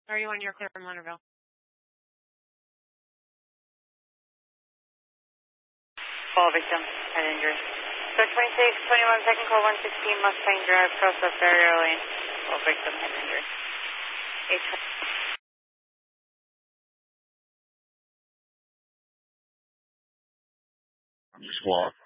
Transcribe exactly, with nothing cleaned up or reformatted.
Are you on your clear from Monterville? Fall victim, head injury. So twenty-six, twenty-one, second call, one sixteen Mustang Drive, cross the barrier lane. Fall victim, head injury. eight twenty. Squawk.